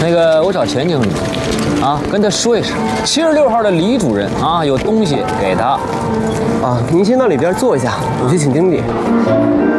那个我找钱经理，啊，跟他说一声，76号的李主任啊，有东西给他。 啊，您先到里边坐一下，我去请经理。